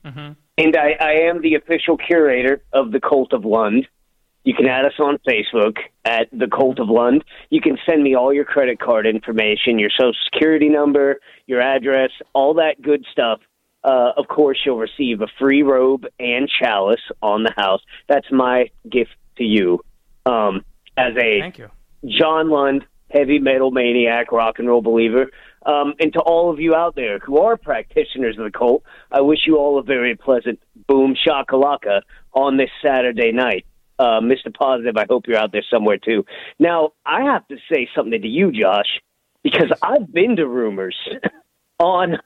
And I am the official curator of the Cult of Lund. You can add us on Facebook at the Cult of Lund. You can send me all your credit card information, your social security number, your address, all that good stuff. Of course, you'll receive a free robe and chalice on the house. That's my gift to you. As a Thank you. John Lund, heavy metal maniac, rock and roll believer. And to all of you out there who are practitioners of the cult, I wish you all a very pleasant boom shakalaka on this Saturday night. Mr. Positive, I hope you're out there somewhere too. Now, I have to say something to you, Josh, because I've been to Rumors on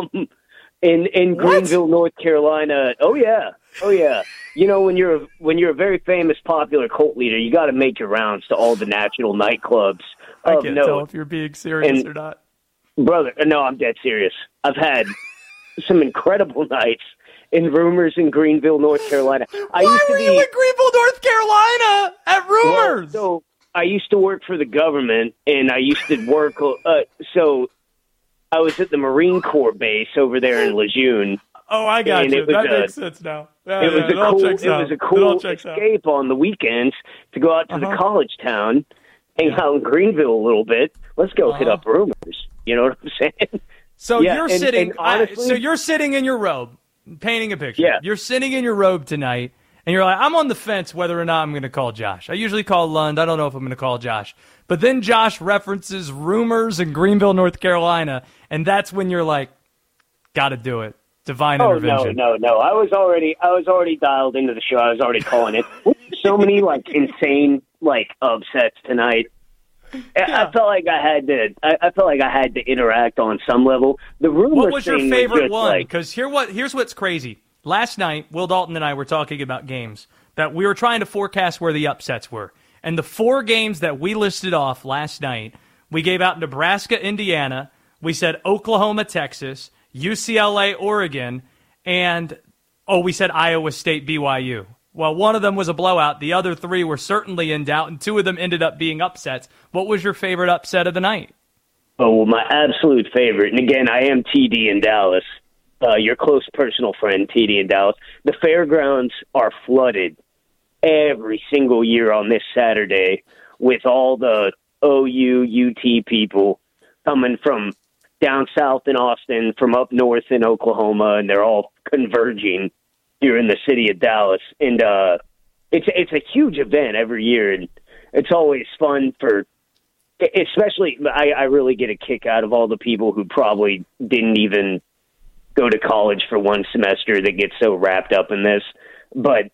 in Greenville, North Carolina. Oh yeah. You know, when you're a very famous, popular cult leader, you got to make your rounds to all the national nightclubs. I can't tell if you're being serious or not. Brother, no, I'm dead serious. I've had some incredible nights in Rumors in Greenville, North Carolina. Why were you in Greenville, North Carolina at Rumors? Well, so I used to work for the government, and I used to work. So I was at the Marine Corps base over there in Lejeune. Oh, I got you. That makes sense now. It was a cool escape on the weekends to go out to the college town, hang out in Greenville a little bit. Let's go hit up Rumors. You know what I'm saying? So you're sitting. Honestly, so you're sitting in your robe, painting a picture. Yeah. You're sitting in your robe tonight, and you're like, I'm on the fence whether or not I'm going to call Josh. I usually call Lund. I don't know if I'm going to call Josh. But then Josh references Rumors in Greenville, North Carolina, and that's when you're like, got to do it. Divine intervention. No. I was already dialed into the show. I was already calling it. So many insane upsets tonight. Yeah. I felt like I had to interact on some level. The Rumors. What was your favorite one? Because here's what's crazy. Last night, Will Dalton and I were talking about games that we were trying to forecast where the upsets were, and the 4 games that we listed off last night, we gave out Nebraska, Indiana. We said Oklahoma, Texas, UCLA, Oregon, and we said Iowa State, BYU. Well, one of them was a blowout. The other 3 were certainly in doubt, and 2 of them ended up being upsets. What was your favorite upset of the night? Oh, well, my absolute favorite, and again, I am TD in Dallas, your close personal friend, TD in Dallas. The fairgrounds are flooded every single year on this Saturday with all the OU, UT people coming from down south in Austin, from up north in Oklahoma, and they're all converging here in the city of Dallas. And it's a huge event every year, and it's always fun especially I really get a kick out of all the people who probably didn't even go to college for one semester that get so wrapped up in this. But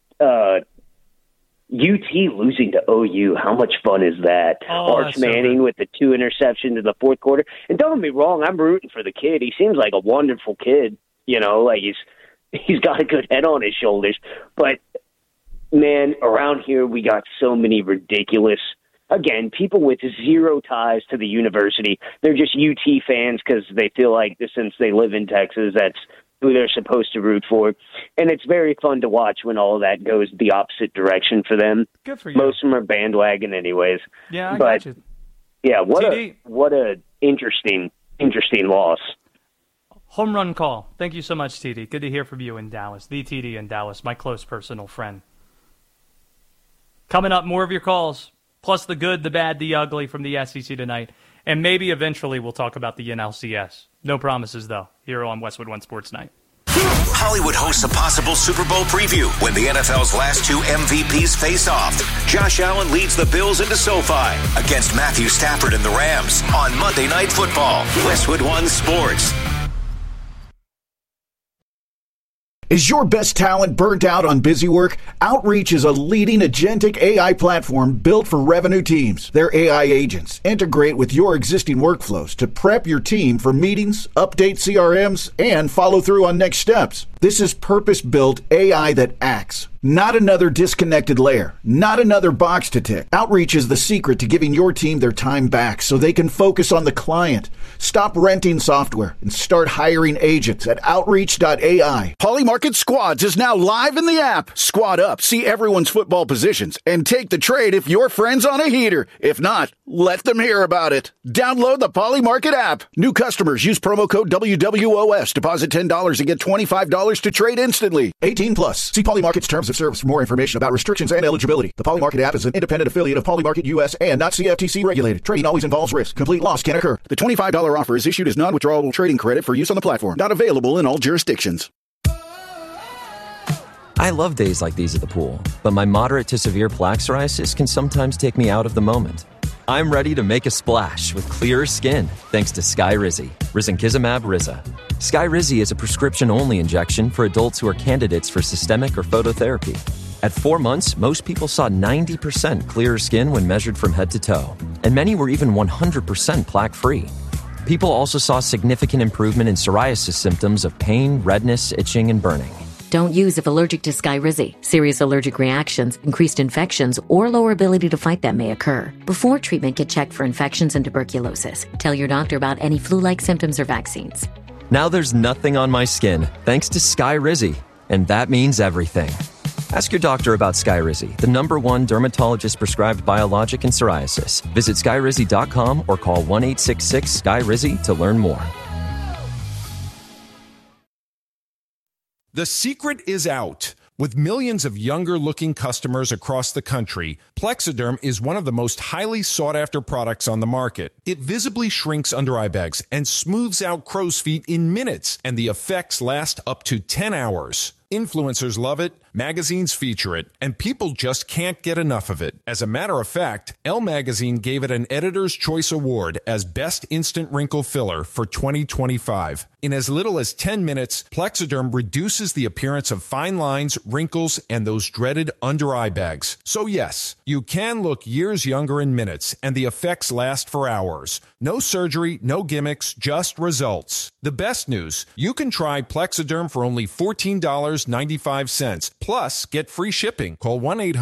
UT losing to OU, how much fun is that? Arch Manning with the 2 interceptions in the fourth quarter. And don't get me wrong, I'm rooting for the kid. He seems like a wonderful kid. You know, he's got a good head on his shoulders. But, man, around here we got so many ridiculous, again, people with 0 ties to the university. They're just UT fans because they feel like since they live in Texas, that's who they're supposed to root for. And it's very fun to watch when all of that goes the opposite direction for them. Good for you. Most of them are bandwagon anyways. Yeah, I got you. Yeah, what a interesting loss. Home run call. Thank you so much, TD. Good to hear from you in Dallas. The TD in Dallas, my close personal friend. Coming up, more of your calls, plus the good, the bad, the ugly from the SEC tonight. And maybe eventually we'll talk about the NLCS. No promises, though, here on Westwood One Sports Night. Hollywood hosts a possible Super Bowl preview when the NFL's last 2 MVPs face off. Josh Allen leads the Bills into SoFi against Matthew Stafford and the Rams on Monday Night Football. Westwood One Sports. Is your best talent burnt out on busy work? Outreach is a leading agentic AI platform built for revenue teams. Their AI agents integrate with your existing workflows to prep your team for meetings, update CRMs, and follow through on next steps. This is purpose-built AI that acts. Not another disconnected layer. Not another box to tick. Outreach is the secret to giving your team their time back so they can focus on the client. Stop renting software and start hiring agents at Outreach.ai. Polymarket Squads is now live in the app. Squad up, see everyone's football positions, and take the trade if your friend's on a heater. If not, let them hear about it. Download the Polymarket app. New customers use promo code WWOS. Deposit $10 and get $25 $2 to trade instantly. 18 plus. See Polymarket's terms of service for more information about restrictions and eligibility. The Polymarket app is an independent affiliate of Polymarket US and not CFTC regulated. Trading always involves risk. Complete loss can occur. The $25 offer is issued as non-withdrawable trading credit for use on the platform. Not available in all jurisdictions. I love days like these at the pool, but my moderate to severe plaque psoriasis can sometimes take me out of the moment. I'm ready to make a splash with clearer skin thanks to Skyrizi, Risankizumab Riza. Skyrizi is a prescription-only injection for adults who are candidates for systemic or phototherapy. At 4 months, most people saw 90% clearer skin when measured from head to toe, and many were even 100% plaque-free. People also saw significant improvement in psoriasis symptoms of pain, redness, itching, and burning. Don't use if allergic to Skyrizi. Serious allergic reactions, increased infections, or lower ability to fight them may occur. Before treatment, get checked for infections and tuberculosis. Tell your doctor about any flu-like symptoms or vaccines. Now there's nothing on my skin thanks to Skyrizi, and that means everything. Ask your doctor about Skyrizi, the #1 dermatologist-prescribed biologic in psoriasis. Visit Skyrizi.com or call 1-866-SKYRIZI to learn more. The secret is out. With millions of younger-looking customers across the country, Plexiderm is one of the most highly sought-after products on the market. It visibly shrinks under-eye bags and smooths out crow's feet in minutes, and the effects last up to 10 hours. Influencers love it, magazines feature it, and people just can't get enough of it. As a matter of fact, Elle Magazine gave it an Editor's Choice Award as Best Instant Wrinkle Filler for 2025. In as little as 10 minutes, Plexiderm reduces the appearance of fine lines, wrinkles, and those dreaded under-eye bags. So yes, you can look years younger in minutes, and the effects last for hours. No surgery, no gimmicks, just results. The best news, you can try Plexiderm for only $14.95. Plus, get free shipping. Call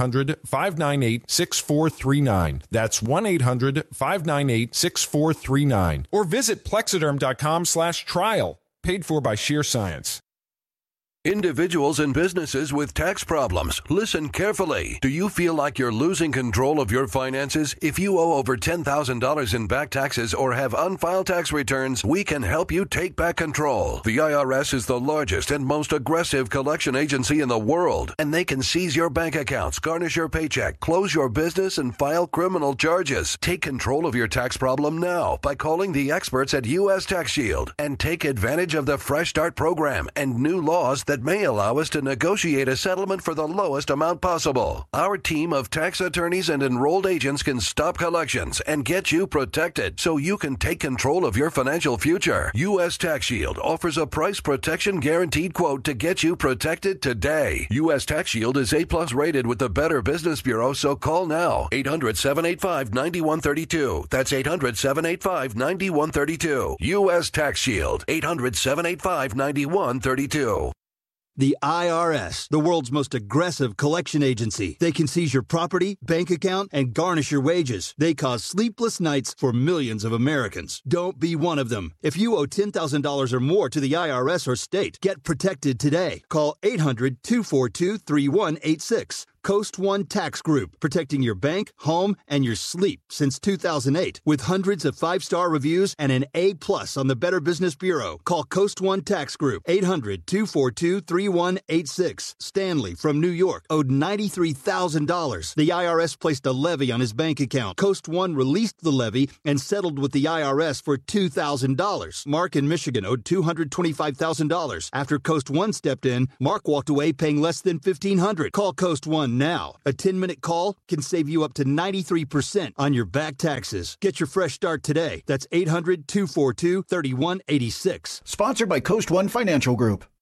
1-800-598-6439. That's 1-800-598-6439. Or visit Plexiderm.com/trial. Paid for by Sheer Science. Individuals and businesses with tax problems, listen carefully. Do you feel like you're losing control of your finances? If you owe over $10,000 in back taxes or have unfiled tax returns, we can help you take back control. The IRS is the largest and most aggressive collection agency in the world, and they can seize your bank accounts, garnish your paycheck, close your business, and file criminal charges. Take control of your tax problem now by calling the experts at U.S. Tax Shield and take advantage of the Fresh Start program and new laws that may allow us to negotiate a settlement for the lowest amount possible. Our team of tax attorneys and enrolled agents can stop collections and get you protected so you can take control of your financial future. U.S. Tax Shield offers a price protection guaranteed quote to get you protected today. U.S. Tax Shield is A+ rated with the Better Business Bureau, so call now. 800-785-9132. That's 800-785-9132. U.S. Tax Shield. 800-785-9132. The IRS, the world's most aggressive collection agency. They can seize your property, bank account, and garnish your wages. They cause sleepless nights for millions of Americans. Don't be one of them. If you owe $10,000 or more to the IRS or state, get protected today. Call 800-242-3186. Coast One Tax Group, protecting your bank, home, and your sleep since 2008. With hundreds of 5-star reviews and an A+ on the Better Business Bureau. Call Coast One Tax Group, 800-242-3186. Stanley from New York owed $93,000. The IRS placed a levy on his bank account. Coast One released the levy and settled with the IRS for $2,000. Mark in Michigan owed $225,000. After Coast One stepped in, Mark walked away paying less than $1,500. Call Coast One now. A 10-minute call can save you up to 93% on your back taxes. Get your fresh start today. That's 800-242-3186. Sponsored by Coast One Financial Group.